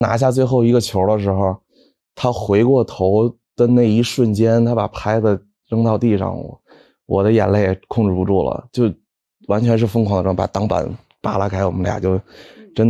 拿下最后一个球的时候，他回过头的那一瞬间，他把拍子扔到地上，我的眼泪控制不住了，就完全是疯狂的把挡板扒拉开，我们俩就真的